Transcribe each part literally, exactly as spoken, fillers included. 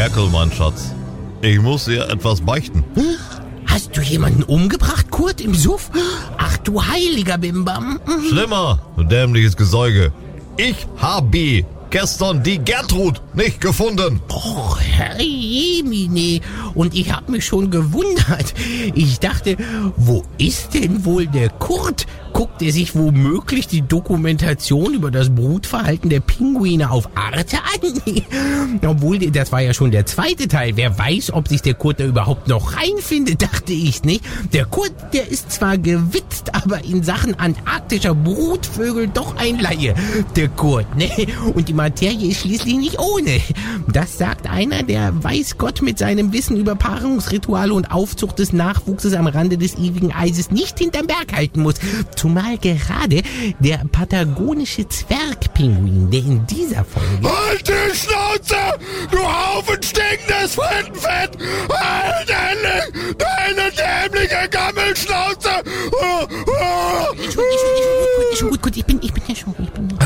Merkel, mein Schatz. Ich muss dir etwas beichten. Hast du jemanden umgebracht, Kurt, im Suff? Ach du heiliger Bimbam. Schlimmer, du dämliches Gesäuge. Ich habe gestern die Gertrud nicht gefunden. Och, Herr Jemine. Und ich hab mich schon gewundert. Ich dachte, wo ist denn wohl der Kurt? Guckt er sich womöglich die Dokumentation über das Brutverhalten der Pinguine auf Arte an? Obwohl, das war ja schon der zweite Teil. Wer weiß, ob sich der Kurt da überhaupt noch reinfindet, dachte ich, nicht? Der Kurt, der ist zwar gewitzt, aber in Sachen antarktischer Brutvögel doch ein Laie. Der Kurt, ne? Und die Materie ist schließlich nicht ohne. Das sagt einer, der weiß Gott mit seinem Wissen über Paarungsrituale und Aufzucht des Nachwuchses am Rande des ewigen Eises nicht hinterm Berg halten muss. Zumal gerade der patagonische Zwergpinguin, der in dieser Folge... Halt die Schnauze, du Haufen stinkendes Frittenfett! Halt endlich deine dämliche Gammelschnauze! Oh, oh. Ist schon, ist schon, ist schon gut, gut, ich bin, ich bin ja schon, ich bin...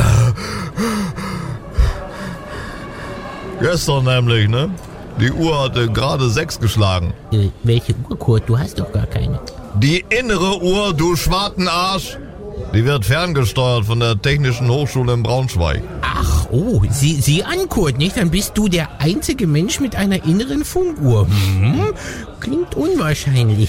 Gestern nämlich, ne? Die Uhr hatte gerade sechs geschlagen. Äh, welche Uhr, Kurt? Du hast doch gar keine. Die innere Uhr, du Schwartenarsch, die wird ferngesteuert von der Technischen Hochschule in Braunschweig. Ach, oh, sieh, sieh an, Kurt, nicht? Dann bist du der einzige Mensch mit einer inneren Funkuhr. Hm? Klingt unwahrscheinlich.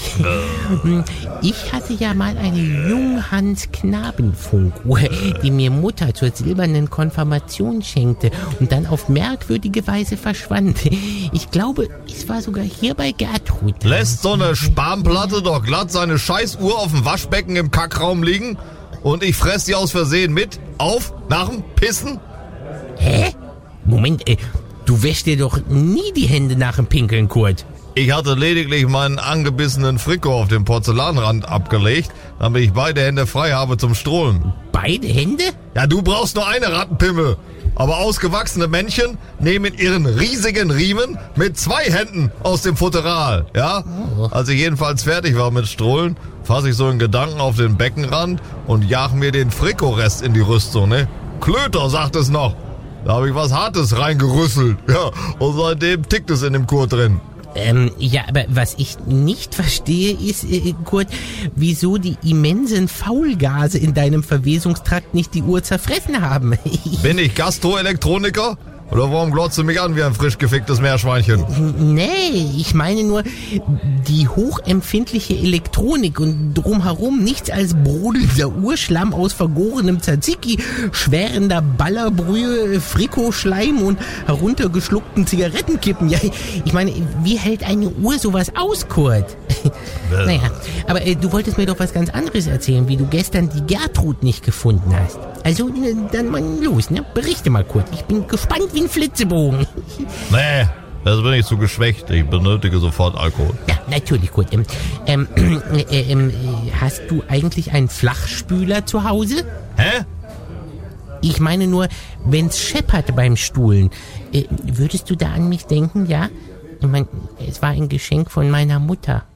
Ich hatte ja mal eine Junghans-Knaben-Funkuhr, die mir Mutter zur silbernen Konfirmation schenkte und dann auf merkwürdige Weise verschwand. Ich glaube, es war sogar hier bei Gertrud. Lässt so eine Spanplatte doch glatt seine Scheißuhr auf dem Waschbecken im Kackraum liegen und ich fress die aus Versehen mit? Auf? Nach dem Pissen? Hä? Moment, äh, du wäschst dir doch nie die Hände nach dem Pinkeln, Kurt. Ich hatte lediglich meinen angebissenen Frikot auf dem Porzellanrand abgelegt, damit ich beide Hände frei habe zum Strohlen. Beide Hände? Ja, du brauchst nur eine Rattenpimmel. Aber ausgewachsene Männchen nehmen ihren riesigen Riemen mit zwei Händen aus dem Futteral, ja? Als ich jedenfalls fertig war mit Strohlen, fasse ich so in Gedanken auf den Beckenrand und jag mir den Frikotrest in die Rüstung, ne? Klöter, sagt es noch. Da habe ich was Hartes reingerüsselt, ja. Und seitdem tickt es in dem Kurt drin. Ähm, ja, aber was ich nicht verstehe ist, äh, Kurt, wieso die immensen Faulgase in deinem Verwesungstrakt nicht die Uhr zerfressen haben. Bin ich Gastroelektroniker? Oder warum glotzt du mich an wie ein frisch geficktes Meerschweinchen? Nee, ich meine nur, die hochempfindliche Elektronik und drumherum nichts als brodelnder Urschlamm aus vergorenem Tzatziki, schwärender Ballerbrühe, Frikoschleim und heruntergeschluckten Zigarettenkippen. Ja, ich meine, wie hält eine Uhr sowas aus, Kurt? Naja, aber äh, du wolltest mir doch was ganz anderes erzählen, wie du gestern die Gertrud nicht gefunden hast. Also, äh, dann mal los, ne? Berichte mal, Kurt. Ich bin gespannt wie ein Flitzebogen. Nee, das bin ich zu geschwächt. Ich benötige sofort Alkohol. Ja, natürlich, Kurt. Ähm, ähm, äh, ähm, hast du eigentlich einen Flachspüler zu Hause? Hä? Ich meine nur, wenn's scheppert beim Stuhlen, äh, würdest du da an mich denken, ja? Ich meine, es war ein Geschenk von meiner Mutter.